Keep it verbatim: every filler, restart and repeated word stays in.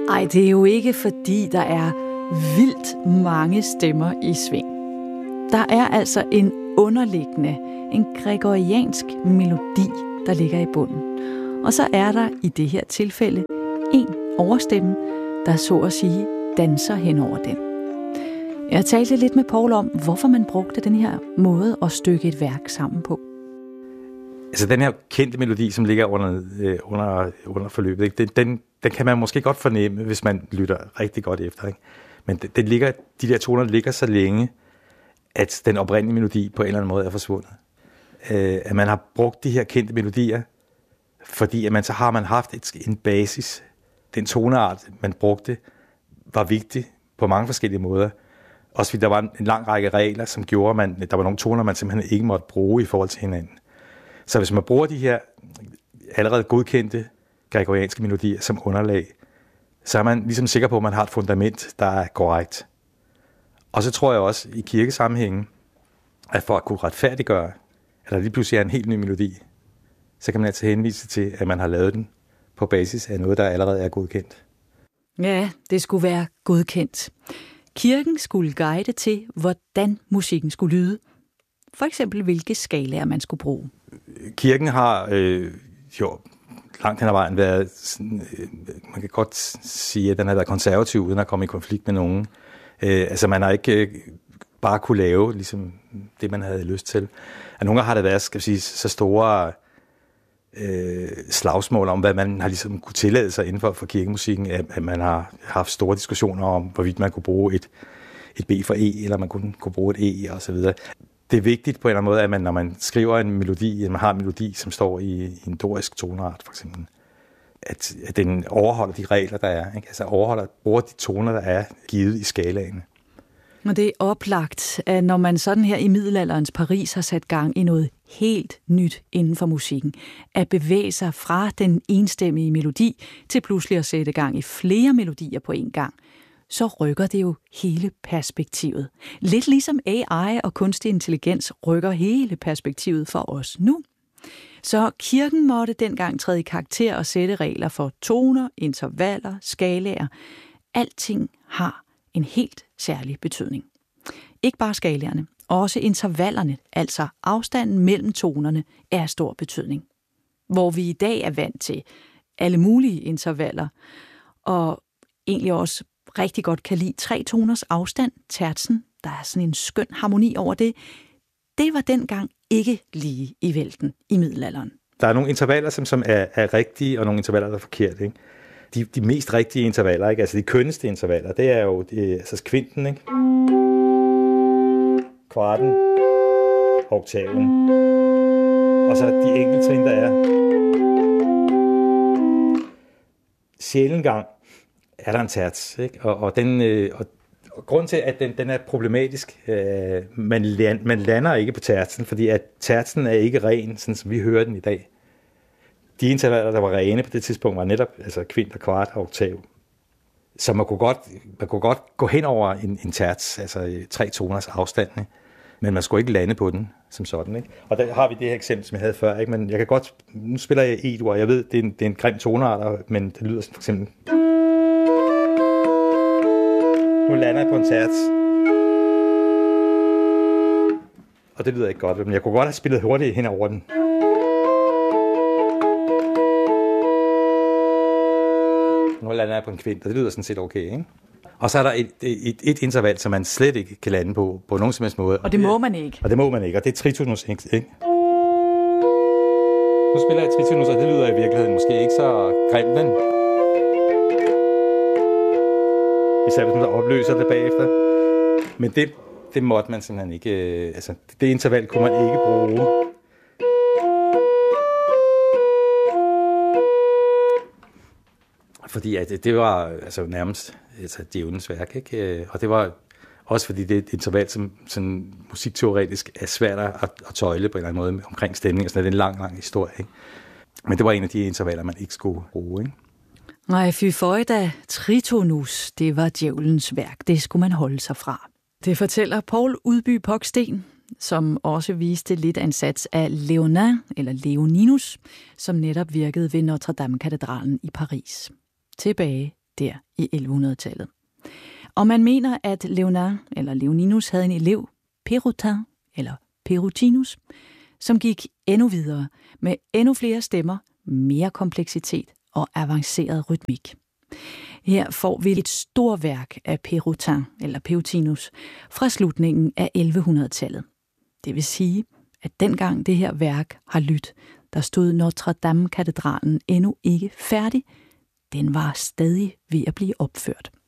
Ej, det er jo ikke fordi, der er vildt mange stemmer i sving. Der er altså en underliggende, en gregoriansk melodi, der ligger i bunden. Og så er der i det her tilfælde en overstemme, der så at sige danser hen over den. Jeg talte lidt med Poul om, hvorfor man brugte den her måde at stykke et værk sammen på. Altså den her kendte melodi, som ligger under, øh, under, under forløbet, ikke? Den, den, den kan man måske godt fornemme, hvis man lytter rigtig godt efter. Ikke? Men det, det ligger, de der toner ligger så længe, at den oprindelige melodi på en eller anden måde er forsvundet. Øh, at man har brugt de her kendte melodier, fordi at man, så har man haft et, en basis. Den toneart, man brugte, var vigtig på mange forskellige måder. Også fordi der var en, en lang række regler, som gjorde, at man, der var nogle toner, man simpelthen ikke måtte bruge i forhold til hinanden. Så hvis man bruger de her allerede godkendte gregorianske melodier som underlag, så er man ligesom sikker på, at man har et fundament, der er korrekt. Og så tror jeg også i kirkesammenhængen, at for at kunne retfærdiggøre, at der lige pludselig er en helt ny melodi, så kan man altså henvise til, at man har lavet den på basis af noget, der allerede er godkendt. Ja, det skulle være godkendt. Kirken skulle guide til, hvordan musikken skulle lyde. For eksempel, hvilke skalaer man skulle bruge. Kirken har øh, jo langt hen ad vejen været, sådan, øh, man kan godt sige, at den har været konservativ, uden at komme i konflikt med nogen. Øh, altså man har ikke øh, bare kunne lave ligesom det, man havde lyst til. Og nogle gange har det været, skal vi sige, så store øh, slagsmål om, hvad man har ligesom kunne tillade sig inden for, for kirkemusikken, at, at man har haft store diskussioner om, hvorvidt man kunne bruge et, et B for E, eller man kunne, kunne bruge et E, og så videre. Det er vigtigt på en eller anden måde, at man, når man skriver en melodi, at man har en melodi, som står i, i en dorisk toneart, for eksempel, at, at den overholder de regler, der er. Ikke? Altså overholder, bruger de toner, der er givet i skalaen. Og det er oplagt, at når man sådan her i middelalderens Paris har sat gang i noget helt nyt inden for musikken, at bevæge sig fra den enstemmige melodi til pludselig at sætte gang i flere melodier på en gang, så rykker det jo hele perspektivet. Lidt ligesom A I og kunstig intelligens rykker hele perspektivet for os nu. Så kirken måtte dengang træde i karakter og sætte regler for toner, intervaller, skalaer. Alting har en helt særlig betydning. Ikke bare skalaerne, også intervallerne, altså afstanden mellem tonerne, er af stor betydning. Hvor vi i dag er vant til alle mulige intervaller, og egentlig også rigtig godt kan lide tre toners afstand, tertsen, der er sådan en skøn harmoni over det, det var dengang ikke lige i vælten i middelalderen. Der er nogle intervaller, som, som er, er rigtige, og nogle intervaller, der er forkerte. Ikke? De, de mest rigtige intervaller, ikke? Altså de kønneste intervaller, det er jo det, altså kvinten, ikke? Kvarten, oktaven, og så de enkelte trin, der er. Sjældent gang er der en terts, ikke? Og, og, den, øh, og, og grund til, at den, den er problematisk, øh, man, land, man lander ikke på tertsen, fordi at tertsen er ikke ren, sådan som vi hører den i dag. De intervaller, der var rene på det tidspunkt, var netop altså kvint og kvart og oktav. Så man kunne godt, man kunne godt gå hen over en, en terts, altså tre toners afstand, ikke? Men man skulle ikke lande på den som sådan. Ikke? Og der har vi det her eksempel, som jeg havde før. Ikke? Men jeg kan godt, nu spiller jeg E-dur, jeg ved, det er en, det er en grim toneart, men det lyder sådan for eksempel. Nu lander jeg på en terts. Og det lyder ikke godt, men jeg kunne godt have spillet hurtigt hen over den. Nu lander jeg på en kvint, og det lyder sådan set okay, ikke? Og så er der et, et, et interval, som man slet ikke kan lande på, på nogen som helst måde. Og det må man ikke. Og det må man ikke, og det er tritonus, ikke? Nu spiller jeg tritonus, og det lyder i virkeligheden måske ikke så grimt, men især hvis man opløser det bagefter. Men det, det måtte man simpelthen ikke, altså det interval kunne man ikke bruge. Fordi at det, det var altså nærmest altså djævelens værk, ikke? Og det var også fordi det er et interval, som sådan musikteoretisk er svært at, at tøjle på en eller anden måde omkring stemning, og sådan, det er en lang, lang historie, ikke? Men det var en af de intervaller, man ikke skulle bruge, ikke? Nej, fy føj da, tritonus, det var djævelens værk. Det skulle man holde sig fra. Det fortæller Poul Udby Pogsten, som også viste lidt af en sats af Leonin, eller Leoninus, som netop virkede ved Notre Dame-katedralen i Paris. Tilbage der i elleve hundrede-tallet. Og man mener, at Leonard eller Leoninus havde en elev, Pérotin eller Perutinus, som gik endnu videre med endnu flere stemmer, mere kompleksitet og avanceret rytmik. Her får vi et stort værk af Pérotin eller Perutinus fra slutningen af elleve hundrede-tallet. Det vil sige, at dengang det her værk har lydt, der stod Notre-Dame-katedralen endnu ikke færdig. Den var stadig ved at blive opført.